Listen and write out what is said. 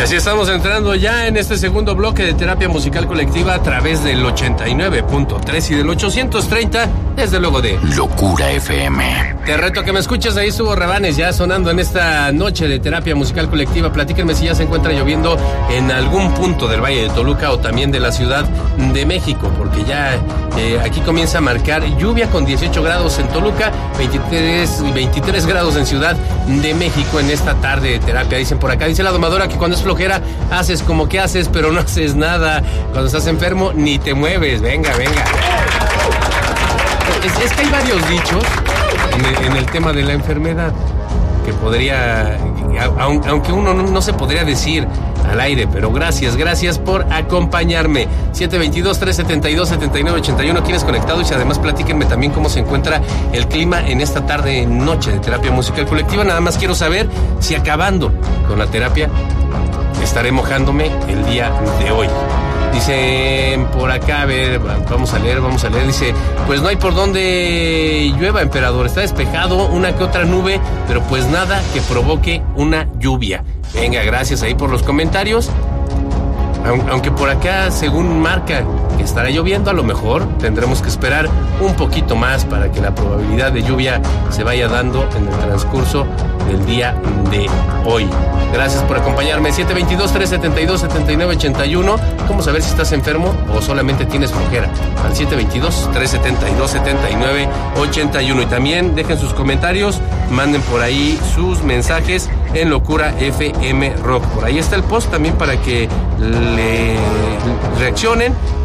Así estamos entrando ya en este segundo bloque de terapia musical colectiva a través del 89.3 y del 830, desde luego de Locura FM. Te reto que me escuches, ahí estuvo Rebanes ya sonando en esta noche de terapia musical colectiva. Platíquenme si ya se encuentra lloviendo en algún punto del Valle de Toluca o también de la Ciudad de México, porque ya aquí comienza a marcar lluvia con 18 grados en Toluca, 23 grados en Ciudad de México en esta tarde de terapia. Dicen por acá, dice la domadora que cuando es flojera haces como que haces, pero no haces nada. Cuando estás enfermo ni te mueves. Venga. Es que hay varios dichos en el tema de la enfermedad que podría, aunque uno no se podría decir al aire, pero gracias por acompañarme. 722-372-7981, ¿quiénes conectados? Y además platíquenme también cómo se encuentra el clima en esta tarde noche de terapia musical colectiva. Nada más quiero saber si acabando con la terapia estaré mojándome el día de hoy. Dice por acá, a ver, vamos a leer, dice, pues no hay por dónde llueva, emperador, está despejado, una que otra nube, pero pues nada que provoque una lluvia. Venga, gracias ahí por los comentarios. Aunque por acá, según marca que estará lloviendo, a lo mejor tendremos que esperar un poquito más para que la probabilidad de lluvia se vaya dando en el transcurso del día de hoy. Gracias por acompañarme. 722-372-7981. ¿Cómo saber si estás enfermo o solamente tienes flojera? Al 722-372-7981. Y también dejen sus comentarios, manden por ahí sus mensajes en Locura FM Rock. Por ahí está el post también para que le reaccionen